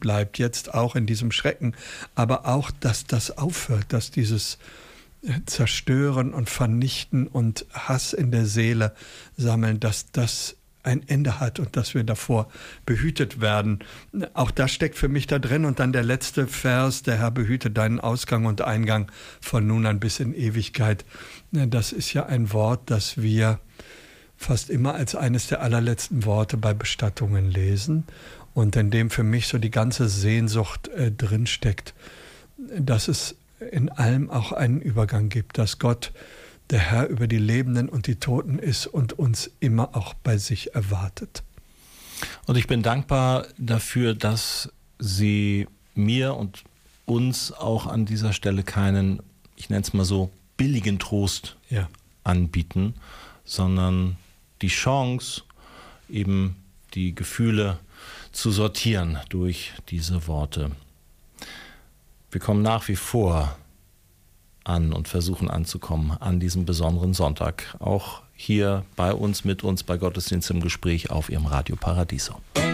bleibt, jetzt auch in diesem Schrecken, aber auch, dass das aufhört, dass dieses Zerstören und Vernichten und Hass in der Seele sammeln, dass das ein Ende hat und dass wir davor behütet werden. Auch das steckt für mich da drin. Und dann der letzte Vers, der Herr behüte deinen Ausgang und Eingang von nun an bis in Ewigkeit. Das ist ja ein Wort, das wir fast immer als eines der allerletzten Worte bei Bestattungen lesen und in dem für mich so die ganze Sehnsucht drinsteckt, dass es in allem auch einen Übergang gibt, dass Gott der Herr über die Lebenden und die Toten ist und uns immer auch bei sich erwartet. Und ich bin dankbar dafür, dass Sie mir und uns auch an dieser Stelle keinen, ich nenne es mal so, billigen Trost anbieten, sondern die Chance, eben die Gefühle zu sortieren durch diese Worte. Wir kommen nach wie vor an und versuchen anzukommen an diesem besonderen Sonntag. Auch hier bei uns, mit uns, bei Gottesdienst im Gespräch auf Ihrem Radio Paradiso.